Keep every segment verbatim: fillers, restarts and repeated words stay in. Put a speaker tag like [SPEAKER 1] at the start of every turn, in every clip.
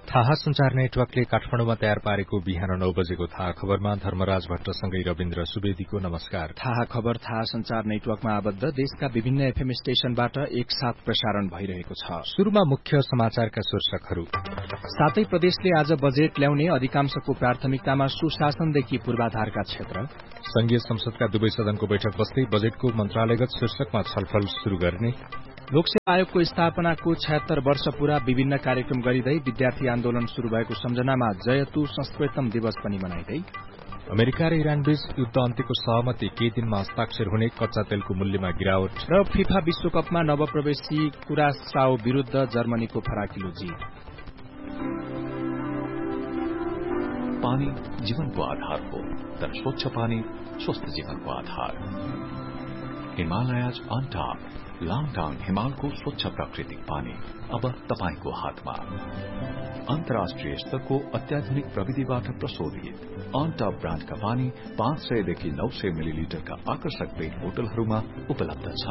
[SPEAKER 1] थाहा संचार नेटवर्कले काठमाडौँमा तयार पारेको बिहान नौ बजेको थाहा खबरमा धर्मराज भट्टसँगै रविन्द्र सुवेदीको नमस्कार।
[SPEAKER 2] थाहा खबर थाहा संचार नेटवर्कमा आबद्ध देशका विभिन्न एफएम स्टेशनबाट एकसाथ प्रसारण भइरहेको छ।
[SPEAKER 1] शुरूमा मुख्य समाचारका शीर्षकहरू।
[SPEAKER 2] सातै प्रदेशले आज बजेट ल्याउने, अधिकांशको प्राथमिकतामा सुशासनदेखि पूर्वाधारका क्षेत्र।
[SPEAKER 1] संघीय संसदका दुवै सदनको बैठक बस्दै बजेटको मन्त्रालयगत शीर्षकमा छलफल शुरू गर्ने।
[SPEAKER 2] लोकसेवा आयोगको स्थापनाको छयत्तर वर्ष पूरा, विभिन्न कार्यक्रम गरिँदै विद्यार्थी आन्दोलन शुरू भएको सम्झनामा जयतु संस्कृतम दिवस पनि मनाइँदै।
[SPEAKER 1] अमेरिका र इरानबीच युद्ध अन्त्यको सहमति केही दिनमा हस्ताक्षर हुने, कच्चा तेलको मूल्यमा गिरावट।
[SPEAKER 2] र फिफा विश्वकपमा नवप्रवेशी कुरासाओ विरूद्ध जर्मनीको फराकिलो जीत।
[SPEAKER 3] पानी जीवनको आधार हो, तर स्वच्छ पानी स्वस्थ जीवनको आधार। हिमालयज अन टॉप, लाङटाङ हिमालको स्वच्छ प्राकृतिक पानी अब तपाईको हातमा। अन्तर्राष्ट्रिय स्तरको अत्याधुनिक प्रविधिबाट प्रशोधित अन टॉप ब्रान्डका पानी पाँच सयदेखि नौ सय मिलिलिटरका आकर्षक रेट बोतलहरूमा उपलब्ध छ।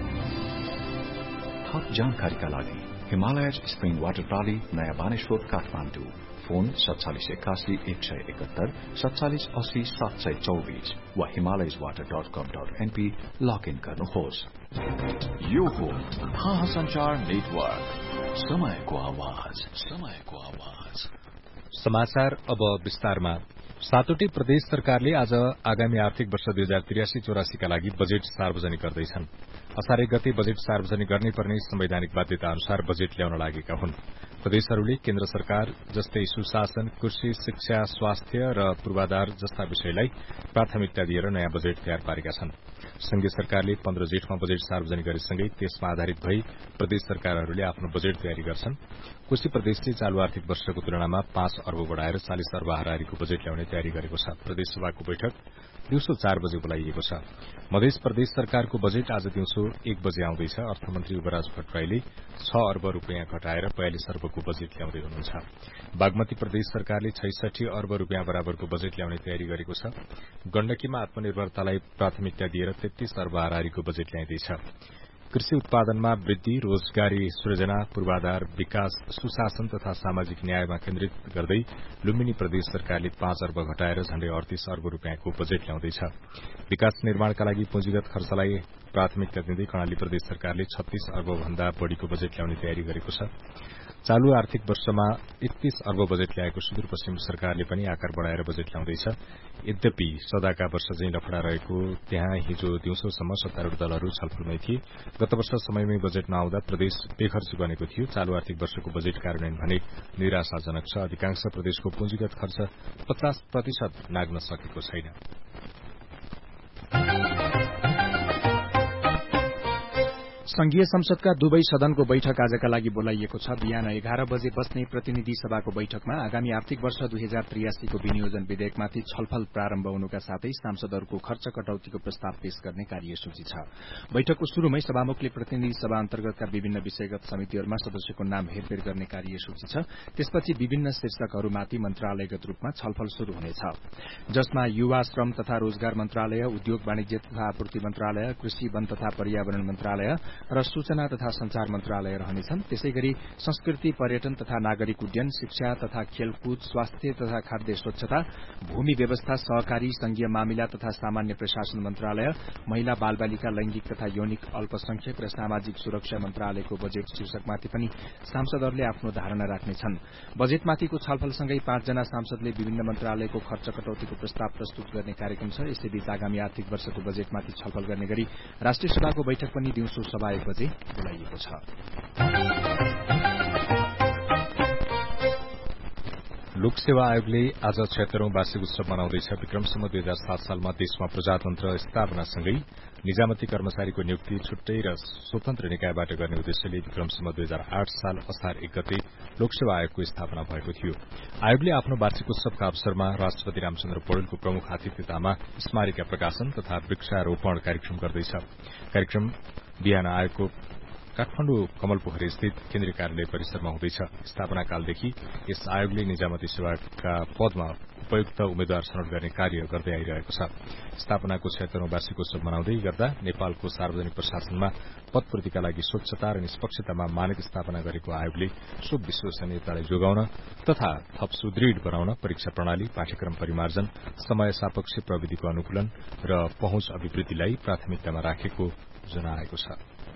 [SPEAKER 3] थप जानकारीका लागि हिमालयज स्प्रिङ वाटर प्रणाली, नयाँ बानेश्वर, काठमाडौँ। फोन सत्तालिस एकासी एक सय एकहत्तर सत्तालिस अस्सी सात सय चौबिस वा हिमालयज वाटर डट कम डट एनपी लगइन गर्नुहोस्। यो हो थाहा संचार नेटवर्क, समयको आवाज, समयको आवाज।
[SPEAKER 1] समाचार अब विस्तारमा। सातवटै प्रदेश सरकारले आज आगामी आर्थिक वर्ष दुई हजार त्रियासी चौरासीका लागि बजेट सार्वजनिक गर्दैछन्। असार एक गते बजेट सार्वजनिक गर्नै पर्ने संवैधानिक बाध्यता अनुसार बजेट ल्याउन लागेका हुन्। प्रदेशहरूले केन्द्र सरकार जस्तै सुशासन, कृषि, शिक्षा, स्वास्थ्य र पूर्वाधार जस्ता विषयलाई प्राथमिकता दिएर नयाँ बजेट तयार पारेका छन्। संघीय सरकारले पन्ध्र जेठमा बजेट सार्वजनिक गरेसँगै त्यसमा आधारित भई प्रदेश सरकारहरूले आफ्नो बजेट तयारी गर्छन्। कोशी प्रदेशले चालू आर्थिक वर्षको तुलनामा पाँच अर्ब बढ़ाएर चालिस अर्ब हाराहारीको बजेट ल्याउने तयारी गरेको छ। प्रदेशसभाको बैठक दिउँसो चार बजे बोलाइएको छ। मध्य प्रदेश सरकारको बजेट आज दिउँसो एक बजे आउँदैछ। अर्थमन्त्री युवराज भट्टराईले छ अर्ब रूपियाँ घटाएर बयालिस अर्बको बजेट ल्याउँदै हुनुहुन्छ। बागमती प्रदेश सरकारले छैसठी अर्ब रूपियाँ बराबरको बजेट ल्याउने तयारी गरेको छ। गण्डकीमा आत्मनिर्भरतालाई प्राथमिकता दिएर तेत्तीस अर्ब हाराहारीको बजेट ल्याइँदैछ। कृषि उत्पादनमा वृद्धि, रोजगारी सृजना, पूर्वाधार विकास, सुशासन तथा सामाजिक न्यायमा केन्द्रित गर्दै लुम्बिनी प्रदेश सरकारले पाँच अर्ब घटाएर झण्डै अडतीस अर्ब रूपियाँको बजेट ल्याउँदैछ। विकास निर्माणका लागि पुँजीगत खर्चलाई प्राथमिकता दिँदै कर्णाली प्रदेश सरकारले छत्तीस अर्ब भन्दा बढ़ीको बजेट ल्याउने तयारी गरेको छ। चालू आर्थिक वर्षमा एकतीस अर्ब बजेट ल्याएको सुदूरपश्चिम सरकारले पनि आकार बढ़ाएर बजेट ल्याउँदैछ। यद्यपि सदाका वर्ष चाहिँ लफड़ा रहेको त्यहाँ हिजो दिउँसोसम्म सत्तारूढ़ दलहरू छलफलमै थिए। गत वर्ष समयमै बजेट नआउँदा प्रदेश बेखर्च बनेको थियो। चालू आर्थिक वर्षको बजेट कार्यान्वयन भने निराशाजनक छ। अधिकांश प्रदेशको पुँजीगत खर्च पचास प्रतिशत नाग्न सकेको छैन।
[SPEAKER 2] संघीय संसदका दुवै सदनको बैठक आजका लागि बोलाइएको छ। बिहान एघार बजे बस्ने प्रतिनिधि सभाको बैठकमा आगामी आर्थिक वर्ष दुई हजार त्रियासीको विनियोजन विधेयकमाथि छलफल प्रारम्भ हुनुका साथै सांसदहरूको खर्च कटौतीको प्रस्ताव पेश गर्ने कार्यसूची छ। बैठकको शुरूमै सभामुखले प्रतिनिधि सभा अन्तर्गतका विभिन्न विषयगत समितिहरूमा सदस्यको नाम हेरफेर गर्ने कार्यसूची छ। त्यसपछि विभिन्न शीर्षकहरूमाथि मन्त्रालयगत रूपमा छलफल शुरू हुनेछ, जसमा युवा, श्रम तथा रोजगार मन्त्रालय, उद्योग वाणिज्य तथा आपूर्ति मन्त्रालय, कृषि, वन तथा पर्यावरण मन्त्रालय र सूचना तथा संचार मन्त्रालय रहनेछन्। त्यसैगरी संस्कृति, पर्यटन तथा नागरिक उड्डयन, शिक्षा तथा खेलकुद, स्वास्थ्य तथा खाद्य स्वच्छता, भूमि व्यवस्था, सहकारी, संघीय मामिला तथा सामान्य प्रशासन मन्त्रालय, महिला बाल बालिका, लैंगिक तथा यौनिक अल्पसंख्यक र सामाजिक सुरक्षा मन्त्रालयको बजेट शीर्षकमाथि पनि सांसदहरूले आफ्नो धारणा राख्नेछन्। बजेटमाथिको छलफलसँगै पाँचजना सांसदले विभिन्न मन्त्रालयको खर्च कटौतीको प्रस्ताव प्रस्तुत गर्ने कार्यक्रम छ। यसैबीच आगामी आर्थिक वर्षको बजेटमाथि छलफल गर्ने गरी राष्ट्रिय सभाको बैठक पनि दिउँसो सभा एक बजे बोलाइएको छ।
[SPEAKER 1] लोकसेवा आयोगले आज छयत्तरौं वार्षिक उत्सव मनाउँदैछ। विक्रमसम्म दुई हजार सात सालमा देशमा प्रजातन्त्र स्थापनासँगै निजामती कर्मचारीको नियुक्ति छुट्टै र स्वतन्त्र निकायबाट गर्ने उद्देश्यले विक्रमसम्म दुई हजार आठ साल असार एक गते लोकसेवा आयोगको स्थापना भएको थियो। आयोगले आफ्नो वार्षिक उत्सवका अवसरमा राष्ट्रपति रामचन्द्र पौडेलको प्रमुख आतिथ्यतामा स्मारिका प्रकाशन तथा वृक्षारोपण कार्यक्रम गर्दैछ। कार्यक्रम बिहान आयोगको काठमाडौँ कमलपोखरी स्थित केन्द्रीय कार्यालय परिसरमा हुँदैछ। स्थापना कालदेखि यस आयोगले निजामती सेवाका पदमा उपयुक्त उम्मेद्वार छनौट गर्ने कार्य गर्दै आइरहेको छ। स्थापनाको छिहत्तरौं वार्षिकोत्सव मनाउँदै गर्दा नेपालको सार्वजनिक प्रशासनमा पद पूर्तिका लागि स्वच्छता र निष्पक्षतामा मानक स्थापना गरेको आयोगले सो विश्वसनीयतालाई जोगाउन तथा थप सुदृढ़ बनाउन परीक्षा प्रणाली, पाठ्यक्रम परिमार्जन, समय सापेक्ष प्रविधिको अनुकूलन र पहुँच अभिवृद्धिलाई प्राथमिकतामा राखेको जनाएको छ।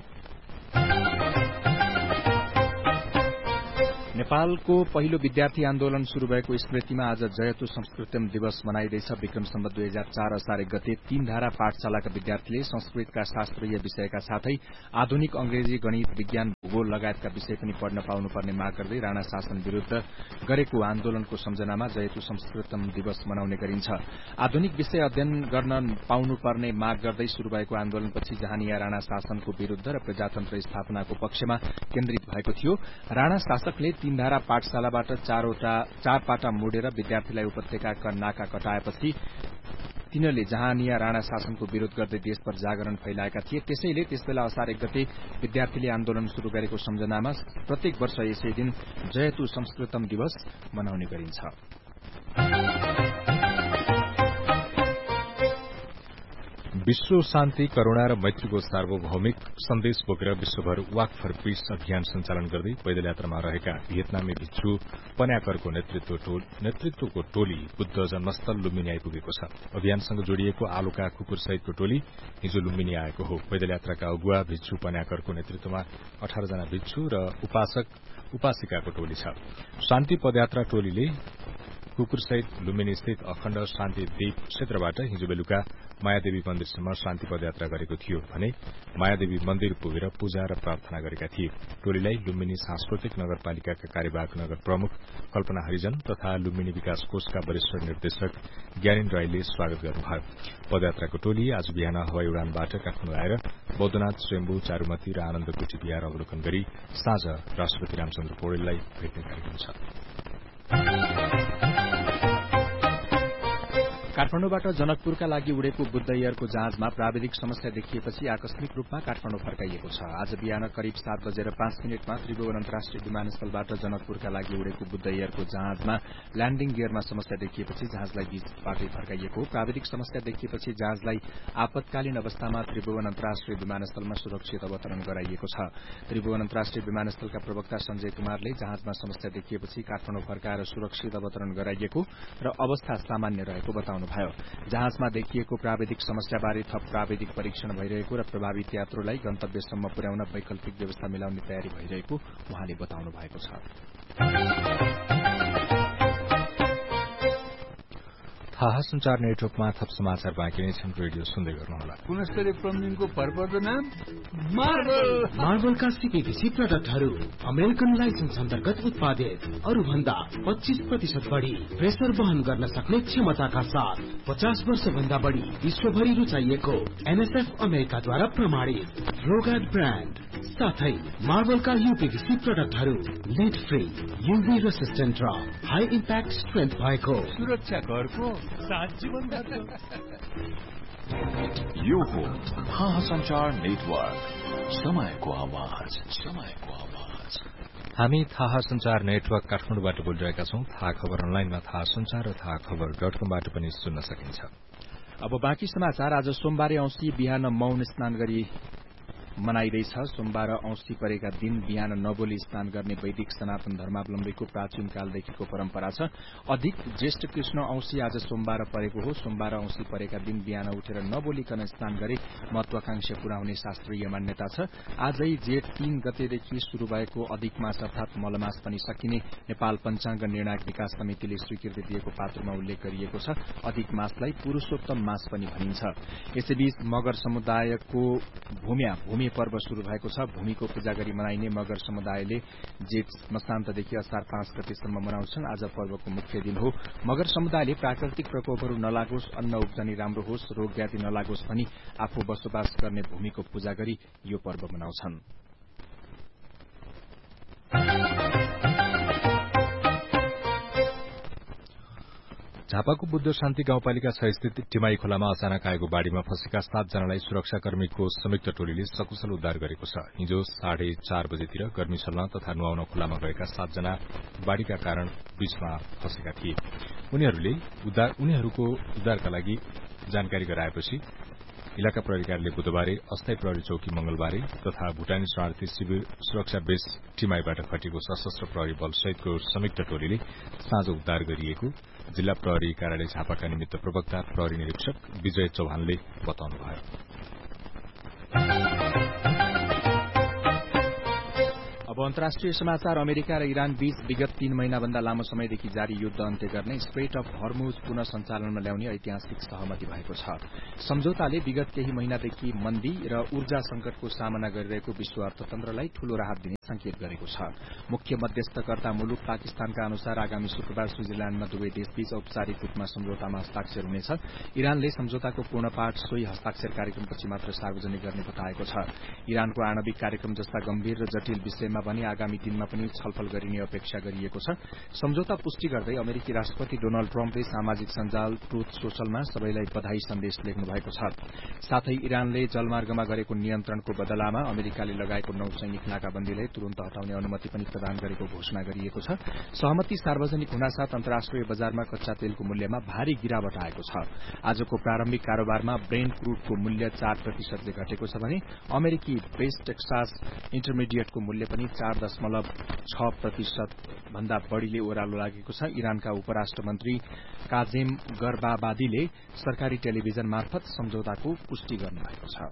[SPEAKER 2] नेपालको पहिलो विद्यार्थी आन्दोलन शुरू भएको स्मृतिमा आज जयतु संस्कृतम दिवस मनाइँदैछ। विक्रम सम्वत दुई हजार चार असारे गते तीन धारा पाठशालाका विद्यार्थीले संस्कृतका शास्त्रीय विषयका साथै आधुनिक अंग्रेजी, गणित, विज्ञान, भूगोल लगायतका विषय पनि पढ्न पाउनुपर्ने माग गर्दै राणा शासन विरूद्ध गरेको आन्दोलनको सम्झनामा जयतु संस्कृतम दिवस मनाउने गरिन्छ। आधुनिक विषय अध्ययन गर्न पाउनुपर्ने माग गर्दै शुरू भएको आन्दोलनपछि जहानिया राणा शासनको विरूद्ध र प्रजातन्त्र स्थापनाको पक्षमा केन्द्रित भएको थियो। राणा शासकले तीन धारा पाठशालाबाट चारवटा चार पाटा मोडेर विद्यार्थीलाई उपत्यकाका नाका कटाएपछि तिनीहरूले जहानिया राणा शासनको विरोध गर्दै देशभर जागरण फैलाएका थिए। त्यसैले त्यसबेला असार एक गते विद्यार्थीले आन्दोलन शुरू गरेको सम्झनामा प्रत्येक वर्ष यसै दिन जयतु संस्कृतम दिवस मनाउने गरिन्छ।
[SPEAKER 1] विश्व शान्ति, करूणा र मैत्रीको सार्वभौमिक सन्देश बोकेर विश्वभर वाक फर पीस अभियान सञ्चालन गर्दै पैदल यात्रामा रहेका भियतनामी भिक्षु पन्याकरको नेतृत्वको टोली बुद्ध जन्मस्थल लुम्बिनी आइपुगेको छ। अभियानसँग जोडिएको आलुका कुकुर सहितको टोली हिजो लुम्बिनी आएको हो। पैदल यात्राका अगुवा भिक्षु पन्याकरको नेतृत्वमा अठार जना भिक्षु र उपासक उपासिकाको टोली छ। शान्ति पदयात्रा टोलीले कुकुरसहित लुम्बिनी स्थित अखण्ड शान्ति द्वीप क्षेत्रबाट हिजो बेलुका मायादेवी मन्दिरसम्म शान्ति पदयात्रा गरेको थियो भने मायादेवी मन्दिर पुगेर पूजा र प्रार्थना गरेका थिए। टोलीलाई लुम्बिनी सांस्कृतिक नगरपालिकाका कार्यवाहक नगर प्रमुख कल्पना हरिजन तथा लुम्बिनी विकास कोषका वरिष्ठ निर्देशक ज्ञानेन राईले स्वागत गर्नुभयो। पदयात्राको टोली आज बिहान हवाई उडानबाट काठमाडौँ आएर बौद्धनाथ, स्वयम्भू, चारूमती र आनन्द कुटी बिहार अवलोकन गरी साँझ राष्ट्रपति रामचन्द्र पौडेललाई भेट्ने कार्यक्रम छ।
[SPEAKER 2] काठमाडौँबाट जनकपुरका लागि उडेको बुद्ध एयरको जहाजमा प्राविधिक समस्या देखिएपछि आकस्मिक रूपमा काठमाडौँ फर्काइएको छ। आज बिहान करिब सात बजेर पाँच मिनटमा त्रिभुवन अन्तर्राष्ट्रिय विमानस्थलबाट जनकपुरका लागि उडेको बुद्ध एयरको जहाजमा ल्याण्डिङ गियरमा समस्या देखिएपछि जहाजलाई बीचबाटै फर्काइएको हो। प्राविधिक समस्या देखिएपछि जहाजलाई आपतकालीन अवस्थामा त्रिभुवन अन्तर्राष्ट्रिय विमानस्थलमा सुरक्षित अवतरण गराइएको छ। त्रिभुवन अन्तर्राष्ट्रिय विमानस्थलका प्रवक्ता संजय कुमारले जहाजमा समस्या देखिएपछि काठमाडौँ फर्काएर सुरक्षित अवतरण गराइएको र अवस्था सामान्य रहेको बताउनु भयो। जहाजमा देखिएको प्राविधिक समस्याबारे थप प्राविधिक परीक्षण भइरहेको र प्रभावित यात्रुलाई गन्तव्यसम्म पुर्याउन वैकल्पिक व्यवस्था मिलाउने तयारी भइरहेको उहाँले बताउनु भएको छ।
[SPEAKER 1] थाहा संचार नेटवर्कमा थप समाचार बाँकी नै छन्। रेडियो सुन्दै गर्नुहोला।
[SPEAKER 4] गुणस्तरीय प्लम्बिङको भरपर्दो नाम मार्बल।
[SPEAKER 5] मार्बलका सीपीभीसी प्रडक्टहरू अमेरिकन लाइसेन्स अन्तर्गत उत्पादित, अरू भन्दा पच्चीस प्रतिशत बढ़ी प्रेसर वहन गर्न सक्ने क्षमताका साथ पचास वर्ष भन्दा बढ़ी विश्वभरि रुचाइएको एनएसएफ अमेरिकाद्वारा प्रमाणित रोगाट ब्रान्ड साथै मार्बलका यूपीभीसी प्रडक्टहरू लिड फ्री, यूभी रेसिस्टेन्ट र हाई इम्प्याक्ट स्ट्रेन्थ भएको
[SPEAKER 4] सुरक्षा घरको साथ जीवन गर्छ।
[SPEAKER 3] यो हो थाहा संचार नेटवर्क, समयको आवाज, समयको आवाज।
[SPEAKER 1] हामी थाहा संचार नेटवर्क काठमाडौँबाट बोलिरहेका छौं। थाहा खबर अनलाइनमा थाहा संचार र थाहा खबर डट कमबाट पनि सुन्न सकिन्छ।
[SPEAKER 2] अब बाँकी समाचार। आज सोमबारे औँसी बिहान मौन स्नान गरी मनाइँदैछ। सोमबार औँसी परेका दिन बिहान नबोली स्नान गर्ने वैदिक सनातन धर्मावलम्बीको प्राचीन कालदेखिको परम्परा छ। अधिक ज्येष्ठ कृष्ण औँसी आज सोमबार परेको हो। सोमबार औँसी परेका दिन बिहान उठेर नबोलिकन स्नान गरे महत्वाकांक्षा पूरा हुने शास्त्रीय मान्यता छ। आजै जेठ तीन गतेदेखि शुरू भएको अधिक मास अर्थात मलमास पनि सकिने नेपाल पञ्चाङ्ग निर्णायक विकास समितिले स्वीकृति दिएको पात्रमा उल्लेख गरिएको छ। अधिक मासलाई पुरूषोत्तम मास पनि भनिन्छ। यसैबीच मगर समुदायको भूम्या भूमि पर्व शुरू भएको छ। भूमिको पूजा गरी मनाइने मगर समुदायले जेठ मसान्तदेखि असार पाँच गतेसम्म मनाउँछन्। आज पर्वको मुख्य दिन हो। मगर समुदायले प्राकृतिक प्रकोपहरू नलागोस्, अन्न उब्जनी राम्रो होस्, रोग व्याधि नलागोस् भनी आफू बसोबास गर्ने भूमिको पूजा गरी यो पर्व मनाउँछन्।
[SPEAKER 1] झापाको बुद्ध शान्ति गाउँपालिका छ स्थित टिमाई खोलामा अचानक आएको बाढ़ीमा फँसेका सातजनालाई सुरक्षाकर्मीको संयुक्त टोलीले सकुशल उद्धार गरेको छ। हिजो साढे चार बजेतिर गर्मी छल्न तथा नुहाउन खोलामा गएका सातजना बाढ़ीका कारण बीचमा फँसेका थिए। उनीहरूले उनीहरूको उद्धारका लागि जानकारी गराएपछि इलाका प्रहरी कार्यालय बुधबारे, अस्थायी प्रहरी चौकी मंगलबारे तथा भूटानी शरणार्थी शिविर सुरक्षा बेस टिमाईबाट खटिएको सशस्त्र प्रहरी बल सहितको संयुक्त टोलीले साँझ उद्धार गरिएको जिल्ला प्रहरी कार्यालय झापाका निमित्त प्रवक्ता प्रहरी निरीक्षक विजय चौहानले बताउनुभयो।
[SPEAKER 2] अब अन्तर्राष्ट्रिय समाचार। अमेरिका र इरान बीच विगत तीन महिनाभन्दा लामो समयदेखि जारी युद्ध अन्त्य गर्ने स्ट्रेट अफ हर्मुज पुनः सञ्चालनमा ल्याउने ऐतिहासिक सहमति भएको छ। सम्झौताले विगत केही महिनादेखि मन्दी र ऊर्जा संकटको सामना गरिरहेको विश्व अर्थतन्त्रलाई ठूलो राहत दिने संकेत गरेको छ। मुख्य मध्यस्थकर्ता मुलुक पाकिस्तानका अनुसार आगामी शुक्रबार स्विजरल्याण्डमा दुवै देशबीच औपचारिक रूपमा सम्झौतामा हस्ताक्षर हुनेछ। इरानले सम्झौताको पूर्ण पाठ सोही हस्ताक्षर कार्यक्रमपछि मात्र सार्वजनिक गर्ने बताएको छ। इरानको आणविक कार्यक्रम जस्ता गम्भीर र जटिल विषयमा भने आगामी दिनमा पनि छलफल गरिने अपेक्षा गरिएको छ। सम्झौता पुष्टि गर्दै अमेरिकी राष्ट्रपति डोनाल्ड ट्रम्पले सामाजिक सञ्जाल ट्रुथ सोशलमा सबैलाई बधाई सन्देश लेख्नु भएको छ। साथै इरानले जलमार्गमा गरेको नियन्त्रणको बदलामा अमेरिकाले लगाएको नौसैनिक नाकाबन्दीलाई तुरन्त हटाउने अनुमति पनि प्रदान गरेको घोषणा गरिएको छ। सहमति सार्वजनिक हुनासाथ अन्तर्राष्ट्रिय बजारमा कच्चा तेलको मूल्यमा भारी गिरावट आएको छ। आजको प्रारम्भिक कारोबारमा ब्रेन्ट क्रूडको मूल्य चार प्रतिशतले घटेको छ भने अमेरिकी वेस्ट टेक्सास इन्टरमिडिएटको मूल्य पनि चार दशमलव छ प्रतिशत भन्दा बढ़ीले ओह्रालो लागेको छ। इरानका उपराष्ट्रमन्त्री काजेम गर्बाबादीले सरकारी टेलिभिजन मार्फत सम्झौताको पुष्टि गर्नुभएको छ।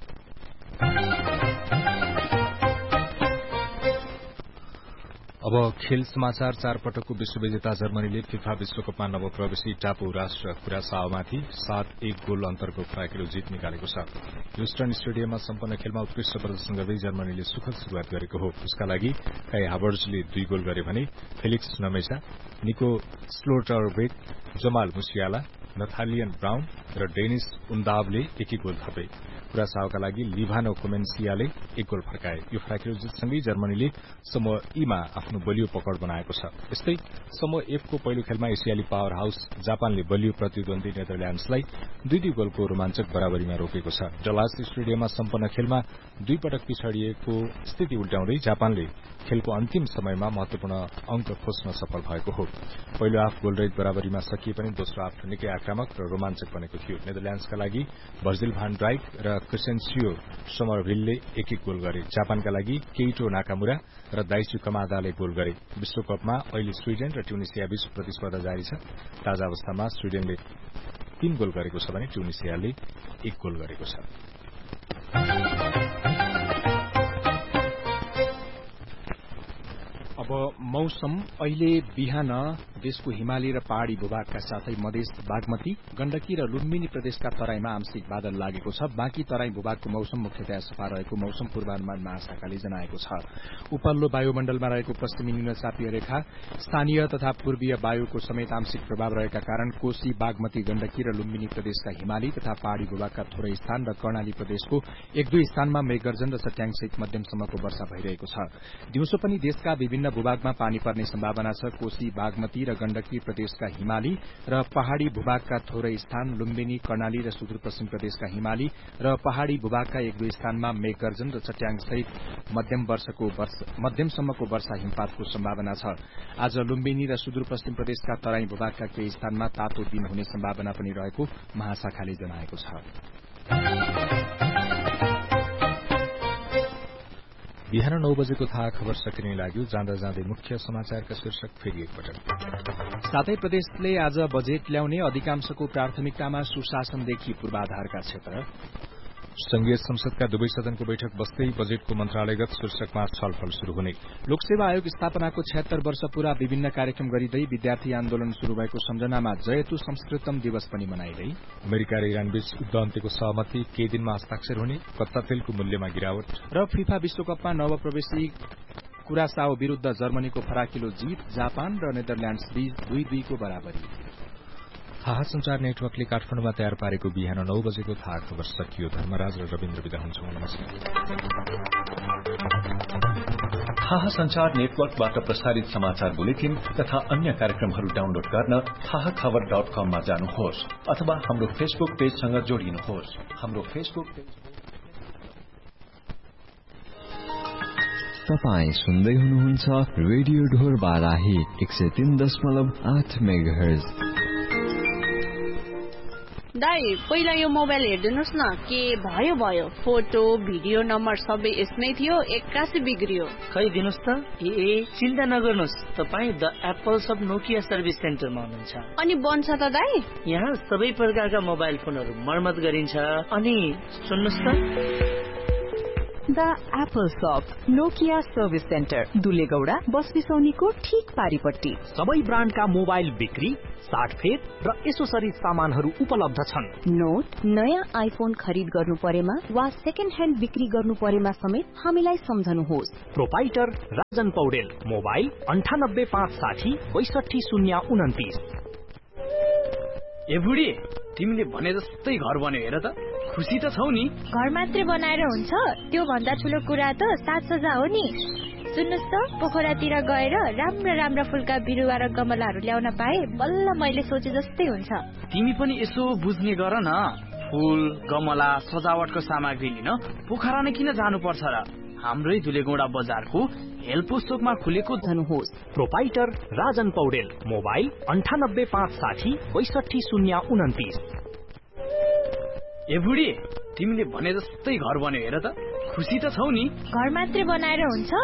[SPEAKER 1] अब खेल समाचार। चार पटकको विश्व विजेता जर्मनीले फिफा विश्वकपमा नवप्रवेशी टापु राष्ट्र कुरासाओमाथि सात एक गोल अन्तरको फराकिलो जीत निकालेको छ। ह्युस्टन स्टेडियममा सम्पन्न खेलमा उत्कृष्ट प्रदर्शन गर्दै जर्मनीले सुखद शुरूआत गरेको हो। उसका लागि काई हावर्ड्सले दुई गोल गरे भने फेलिक्स नमेसा, निको स्लोटरबेक, जमाल मुसियाला, नथालियन ब्राउन र डेनिस उन्दावले एक एक गोल थपे। कुरासाओका लागि लिभानो कोमेन्सियाले एक गोल फर्काए। यो फराकिलो जितसँगै जर्मनीले समूह ईमा आफ्नो बलियो पकड बनाएको छ। यस्तै समूह एफको पहिलो खेलमा एसियाली पावर हाउस जापानले बलियो प्रतिद्वन्दी नेदरल्याण्ड्सलाई दुई दुई गोलको रोमाञ्चक बराबरीमा रोकेको छ। डलास स्टेडियममा सम्पन्न खेलमा दुई पटक पिछडिएको स्थिति उल्ट्याउँदै जापानले खेलको अन्तिम समयमा महत्वपूर्ण अंक खोज्न सफल भएको हो। पहिलो हाफ गोलरहित बराबरीमा सकिए पनि दोस्रो हाफ निकै आक्रामक र रोमाञ्चक बनेको थियो। नेदरल्याण्ड्सका लागि भर्जिल भान ड्राइक र क्रिसेन्सियो समरभिलले एक एक गोल गरे। जापानका लागि केइटो नाकामुरा र दाइचु कमादाले गोल गरे। विश्वकपमा अहिले स्वीडेन र ट्युनिसिया बीच प्रतिस्पर्धा जारी छ। ताजा अवस्थामा स्वीडेनले तीन गोल गरेको छ भने ट्युनिसियाले एक गोल गरेको छ।
[SPEAKER 2] अब मौसम। अहिले बिहान देशको हिमाली र पहाड़ी भूभागका साथै मधेस, बागमती, गण्डकी र लुम्बिनी प्रदेशका तराईमा आंशिक बादल लागेको छ। बाँकी तराई भूभागको मौसम मुख्यतया सफा रहेको मौसम पूर्वानुमान महाशाखाले जनाएको छ। उपल्लो वायुमण्डलमा रहेको पश्चिमी निम्नचापीय रेखा, स्थानीय तथा पूर्वीय वायुको समेत आंशिक प्रभाव रहेका कारण कोशी, बागमती, गण्डकी र लुम्बिनी प्रदेशका हिमाली तथा पहाड़ी भूभागका थोरै स्थान र कर्णाली प्रदेशको एक दुई स्थानमा मेघगर्जन र सट्याङसहित मध्यमसम्मको वर्षा भइरहेको छ। दिउँसो पनि देशका विभिन्न भूभागमा पानी पर्ने सम्भावना छ। कोशी, बागमती र गण्डकी प्रदेशका हिमाली र पहाड़ी भूभागका थोरै स्थान, लुम्बिनी, कर्णाली र सुदूरपश्चिम प्रदेशका हिमाली र पहाड़ी भूभागका एक दुई स्थानमा मेघगर्जन र चट्याङसहित मध्यम वर्षको मध्यमसम्मको वर्षा हिमपातको सम्भावना छ। आज लुम्बिनी र सुदूरपश्चिम प्रदेशका तराई भूभागका केही स्थानमा तातो दिन हुने सम्भावना पनि रहेको महाशाखाले जनाएको छ।
[SPEAKER 1] बिहान नौ बजेको थाहा खबर सकिने लाग्यो। जाँदा जाँदै मुख्य समाचारका शीर्षक फेरि एकपटक।
[SPEAKER 2] साथै प्रदेशले आज बजेट ल्याउने, अधिकांशको प्राथमिकतामा सुशासनदेखि पूर्वाधारका क्षेत्र।
[SPEAKER 1] संघीय संसदका दुवै सदनको बैठक बस्दै बजेटको मन्त्रालयगत शीर्षकमा छलफल शुरू हुने।
[SPEAKER 2] लोकसेवा आयोग स्थापनाको छयत्तर वर्ष पूरा विभिन्न कार्यक्रम गरिँदै विद्यार्थी आन्दोलन शुरू भएको सम्झनामा जयतु संस्कृतम दिवस पनि मनाइँदै।
[SPEAKER 1] अमेरिका र इरान बीच युद्ध अन्त्यको सहमति केही दिनमा हस्ताक्षर हुने। कच्चा तेलको मूल्यमा गिरावट
[SPEAKER 2] र फिफा विश्वकपमा नवप्रवेशी कुरासाओ विरूद्ध जर्मनीको फराकिलो जीत। जापान र नेदरल्याण्ड्स बीच दुई दुईको बराबरी।
[SPEAKER 1] थाहा संचार नेटवर्कले काठमाडौँमा तयार पारेको बिहान नौ बजेको थाहा खबर सकियो। धर्मराज र रविन्द्र विदा हुन्छौं। नमस्कार।
[SPEAKER 3] थाहा संचार नेटवर्कबाट प्रसारित समाचार बुलेटिन तथा अन्य कार्यक्रमहरू डाउनलोड गर्न थाहा खबर डट कममा जानुहोस् अथवा हाम्रो फेसबुक पेजसँग जोडिनुहोस्। हाम्रो फेसबुक पेज
[SPEAKER 6] तपाईं सुन्दै हुनुहुन्छ रेडियो ढोर बाराही एक सय तीन दशमलव आठ मेगाहर्ज।
[SPEAKER 7] दाइ पहिला यो मोबाइल हेर्दिनुस् न, के भयो भयो फोटो भिडियो नम्बर सबै यसमै थियो, एक्कासी बिग्रियो।
[SPEAKER 8] खै दिनुस् त। ए चिन्ता नगर्नुस्, तपाई the Apple sub Nokia service सेन्टरमा हुनुहुन्छ।
[SPEAKER 7] अनि बन्छ त दाइ?
[SPEAKER 8] यहाँ सबै प्रकारका मोबाइल फोनहरू मर्मत गरिन्छ। अनि सुन्नुस् त,
[SPEAKER 9] द एप्पल शप नोकिया सर्भिस सेन्टर दुलेगौडा बस बिसौनीको ठीक पारिपट्टि।
[SPEAKER 10] सबै ब्रान्डका मोबाइल बिक्री, साटफेर र एसोसरिज सामानहरू उपलब्ध छन्।
[SPEAKER 9] नोट नयाँ आइफोन खरिद गर्नु परेमा वा सेकेन्ड ह्यान्ड बिक्री गर्नु परेमा समेत हामीलाई सम्झनुहोस्।
[SPEAKER 10] प्रोपाइटर राजन पौडेल, मोबाइल अन्ठानब्बे पाँच साठी बैसठी शून्य उन्तिस।
[SPEAKER 11] ए बुढी, तिमीले भने जस्तै घर बन्यो हेर त, खुसी त छौ नि?
[SPEAKER 12] घर मात्रै बनाएर हुन्छ, त्यो भन्दा ठुलो कुरा त साजसज्जा हो नि। सुन्नुस् त, पोखरातिर गएर राम्रो राम्रो फुलका बिरुवा र गमलाहरू ल्याउन पाए बल्ल मैले सोचे जस्तै हुन्छ।
[SPEAKER 11] तिमी पनि यसो बुझ्ने गर न, फुल गमला सजावटको सामग्री लिन पोखरा नै किन जानु पर्छ र? हाम्रै दुलेगौडा बजारको हेल्पो चोकमा खुलेको
[SPEAKER 10] धनुहोस्। प्रोपाइटर राजन पौडेल, मोबाइल अन्ठानब्बे पाँच साठी बैसठी शून्य उन्तिस।
[SPEAKER 11] ए बुढी, तिमीले भने जस्तै घर बन्यो हेर त, खुसी त छौ नि?
[SPEAKER 12] घर मात्रै बनाएर हुन्छ,